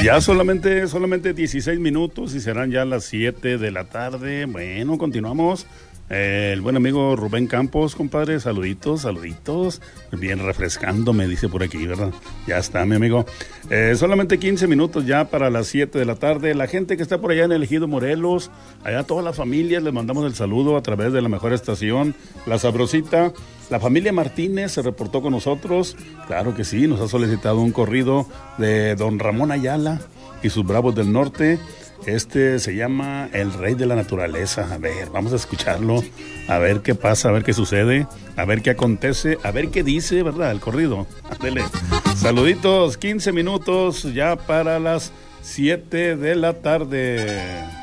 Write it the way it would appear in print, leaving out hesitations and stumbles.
Pues ya solamente 16 minutos y serán ya las 7 de la tarde. Bueno, continuamos. El buen amigo Rubén Campos, compadre, saluditos. Bien refrescando, me dice por aquí, ¿verdad? Ya está, mi amigo. Solamente 15 minutos ya para las 7 de la tarde. La gente que está por allá en el Ejido Morelos, allá todas las familias, les mandamos el saludo a través de la mejor estación, La Sabrosita. La familia Martínez se reportó con nosotros. Claro que sí, nos ha solicitado un corrido de don Ramón Ayala y sus Bravos del Norte. Se llama El Rey de la Naturaleza. A ver, vamos a escucharlo, a ver qué pasa, a ver qué sucede, a ver qué acontece, a ver qué dice, ¿verdad? El corrido. Dele. Saluditos, 15 minutos ya para las 7 de la tarde.